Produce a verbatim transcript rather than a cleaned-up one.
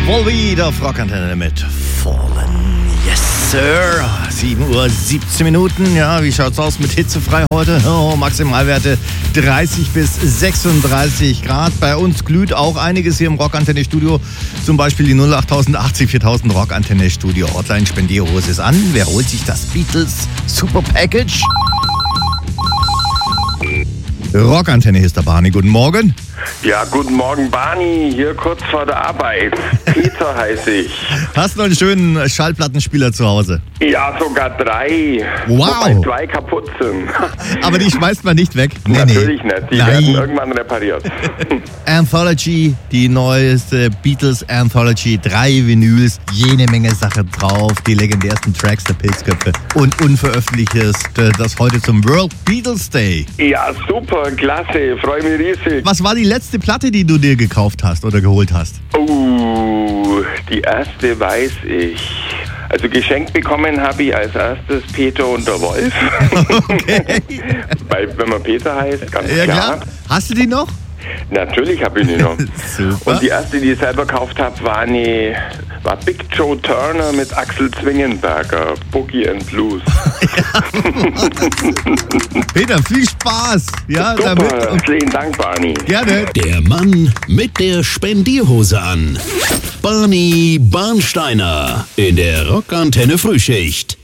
Volbeat auf Rockantenne mit Fallen. Yes, Sir. sieben Uhr siebzehn Minuten. Ja, wie schaut's aus mit hitzefrei heute? Oh, Maximalwerte dreißig bis sechsunddreißig Grad. Bei uns glüht auch einiges hier im Rockantenne-Studio. Zum Beispiel die null acht achtzig viertausend Rockantenne-Studio Hotline. Spendierhose ist an. Wer holt sich das Beatles Super Package? Rockantenne, hier ist der Barney. Guten Morgen. Ja, guten Morgen, Barney. Hier kurz vor der Arbeit. Peter heiße ich. Hast du noch einen schönen Schallplattenspieler zu Hause? Ja, sogar drei. Wow. Wobei zwei kaputt sind. Aber die schmeißt man nicht weg? Nee, Natürlich nee. nicht. Die Nein. werden irgendwann repariert. Anthology, die neueste Beatles Anthology. Drei Vinyls, jene Menge Sache drauf. Die legendärsten Tracks der Pilzköpfe. Und unveröffentlichtes, das heute zum World Beatles Day. Ja, super, klasse. Freue mich riesig. Was war die letzte Platte, die du dir gekauft hast oder geholt hast? Oh, die erste weiß ich. Also geschenkt bekommen habe ich als erstes Peter und der Wolf. Okay. Weil, wenn man Peter heißt, ganz Ja, klar. klar. Hast du die noch? Natürlich habe ich die noch. Super. Und die erste, die ich selber gekauft habe, war, eine, war Big Joe Turner mit Axel Zwingenberger, Boogie and Blues. Peter, viel Spaß. Ja, Super, damit. vielen Dank, Barney. Gerne. Der Mann mit der Spendierhose an. Barney Barnsteiner in der Rockantenne Frühschicht.